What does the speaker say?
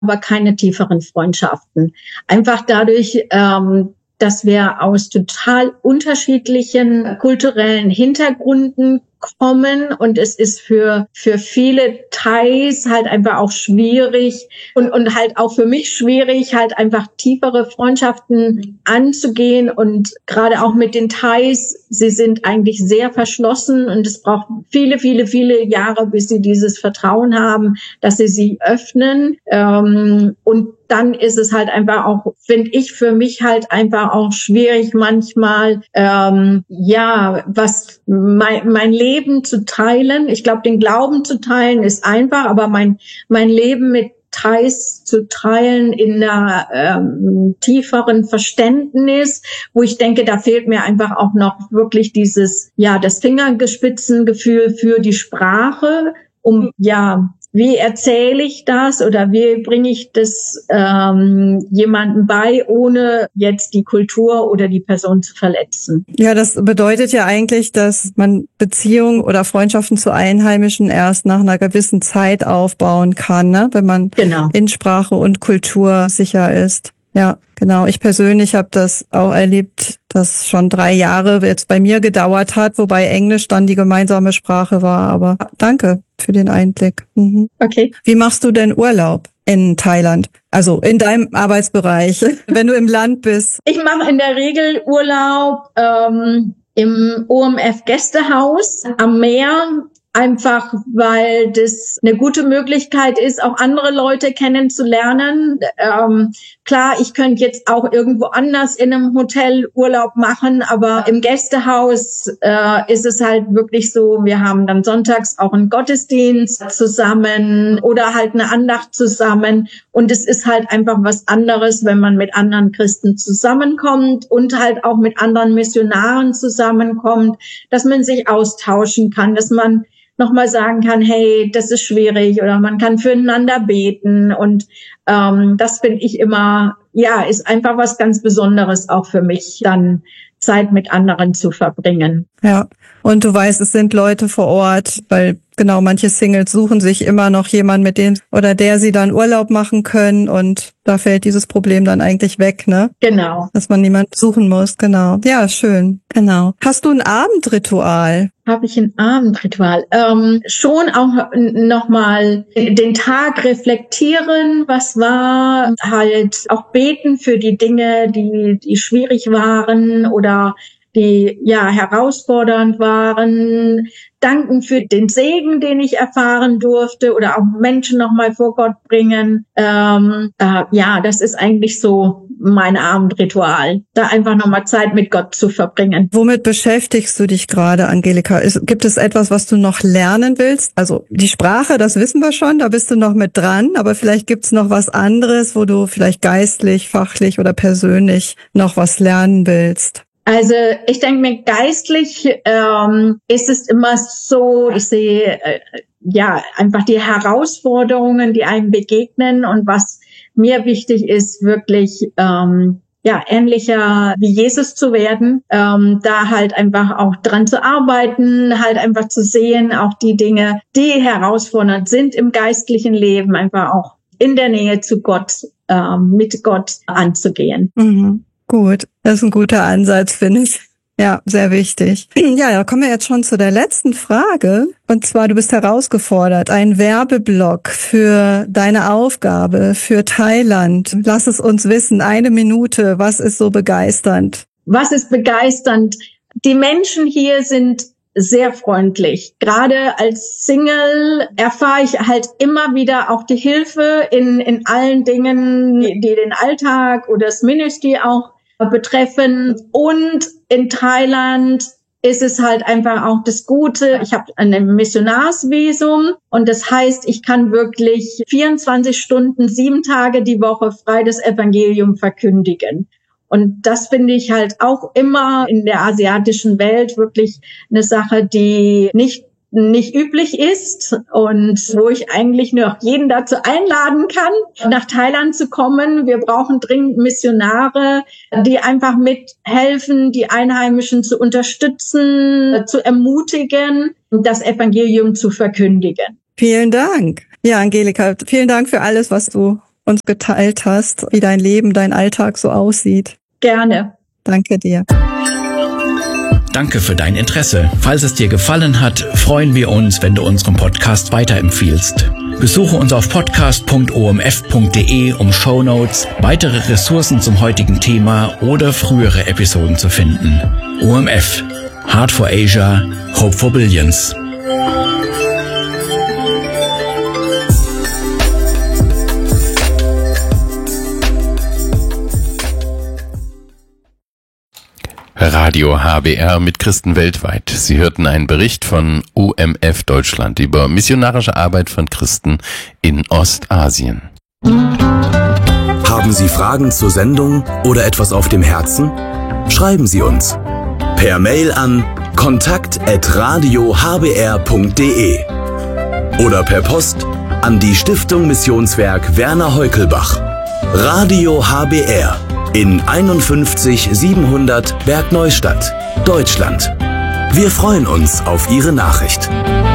aber keine tieferen Freundschaften. Einfach dadurch, dass wir aus total unterschiedlichen kulturellen Hintergründen kommen und es ist für viele Thais halt einfach auch schwierig und halt auch für mich schwierig, halt einfach tiefere Freundschaften anzugehen und gerade auch mit den Thais, sie sind eigentlich sehr verschlossen und es braucht viele, viele, viele Jahre, bis sie dieses Vertrauen haben, dass sie sich öffnen und dann ist es halt einfach auch, finde ich, für mich halt einfach auch schwierig manchmal, was mein Leben zu teilen. Ich glaube, den Glauben zu teilen ist einfach, aber mein Leben mit Thais zu teilen in einer tieferen Verständnis, wo ich denke, da fehlt mir einfach auch noch wirklich das Fingerspitzengefühl für die Sprache, wie erzähle ich das oder wie bringe ich das jemandem bei, ohne jetzt die Kultur oder die Person zu verletzen? Ja, das bedeutet ja eigentlich, dass man Beziehungen oder Freundschaften zu Einheimischen erst nach einer gewissen Zeit aufbauen kann, ne? Wenn man in Sprache und Kultur sicher ist. Ja, genau. Ich persönlich habe das auch erlebt, dass schon 3 Jahre jetzt bei mir gedauert hat, wobei Englisch dann die gemeinsame Sprache war. Aber danke für den Einblick. Mhm. Okay. Wie machst du denn Urlaub in Thailand? Also in deinem Arbeitsbereich, wenn du im Land bist? Ich mache in der Regel Urlaub im OMF Gästehaus am Meer. Einfach, weil das eine gute Möglichkeit ist, auch andere Leute kennenzulernen. Klar, ich könnte jetzt auch irgendwo anders in einem Hotel Urlaub machen, aber im Gästehaus ist es halt wirklich so, wir haben dann sonntags auch einen Gottesdienst zusammen oder halt eine Andacht zusammen. Und es ist halt einfach was anderes, wenn man mit anderen Christen zusammenkommt und halt auch mit anderen Missionaren zusammenkommt, dass man sich austauschen kann, dass man nochmal sagen kann, hey, das ist schwierig oder man kann füreinander beten und das finde ich immer, ist einfach was ganz Besonderes auch für mich, dann Zeit mit anderen zu verbringen. Ja, und du weißt, es sind Leute vor Ort, weil genau manche Singles suchen sich immer noch jemanden, mit dem oder der sie dann Urlaub machen können und da fällt dieses Problem dann eigentlich weg, ne? Genau. Dass man niemanden suchen muss, genau. Ja, schön, genau. Hast du ein Abendritual? Habe ich ein Abendritual? Schon auch nochmal den Tag reflektieren, was war, halt auch beten für die Dinge, die schwierig waren oder die herausfordernd waren, danken für den Segen, den ich erfahren durfte oder auch Menschen nochmal vor Gott bringen. Das ist eigentlich so mein Abendritual, da einfach nochmal Zeit mit Gott zu verbringen. Womit beschäftigst du dich gerade, Angelika? Gibt es etwas, was du noch lernen willst? Also die Sprache, das wissen wir schon, da bist du noch mit dran, aber vielleicht gibt's noch was anderes, wo du vielleicht geistlich, fachlich oder persönlich noch was lernen willst. Also ich denke mir, geistlich ist es immer so, ich sehe einfach die Herausforderungen, die einem begegnen und was mir wichtig ist, wirklich ähnlicher wie Jesus zu werden, da halt einfach auch dran zu arbeiten, halt einfach zu sehen, auch die Dinge, die herausfordernd sind im geistlichen Leben, einfach auch in der Nähe zu Gott, mit Gott anzugehen. Mhm. Gut, das ist ein guter Ansatz, finde ich. Ja, sehr wichtig. Ja, da kommen wir jetzt schon zu der letzten Frage. Und zwar, du bist herausgefordert, ein Werbeblock für deine Aufgabe, für Thailand. Lass es uns wissen, 1 Minute, was ist so begeisternd? Was ist begeisternd? Die Menschen hier sind sehr freundlich. Gerade als Single erfahre ich halt immer wieder auch die Hilfe in allen Dingen, die den Alltag oder das Ministry auch betreffen. Und in Thailand ist es halt einfach auch das Gute. Ich habe ein Missionarsvisum und das heißt, ich kann wirklich 24 Stunden, 7 Tage die Woche frei das Evangelium verkündigen. Und das finde ich halt auch immer in der asiatischen Welt wirklich eine Sache, die nicht üblich ist und wo ich eigentlich nur jeden dazu einladen kann, nach Thailand zu kommen. Wir brauchen dringend Missionare, die einfach mithelfen, die Einheimischen zu unterstützen, zu ermutigen, das Evangelium zu verkündigen. Vielen Dank. Ja, Angelika, vielen Dank für alles, was du uns geteilt hast, wie dein Leben, dein Alltag so aussieht. Gerne. Danke dir. Danke für dein Interesse. Falls es dir gefallen hat, freuen wir uns, wenn du unseren Podcast weiterempfiehlst. Besuche uns auf podcast.omf.de, um Shownotes, weitere Ressourcen zum heutigen Thema oder frühere Episoden zu finden. OMF. Heart for Asia. Hope for Billions. Radio HBR mit Christen weltweit. Sie hörten einen Bericht von OMF Deutschland über missionarische Arbeit von Christen in Ostasien. Haben Sie Fragen zur Sendung oder etwas auf dem Herzen? Schreiben Sie uns per Mail an kontakt@radiohbr.de oder per Post an die Stiftung Missionswerk Werner Heukelbach. Radio HBR in 51 700 Bergneustadt, Deutschland. Wir freuen uns auf Ihre Nachricht.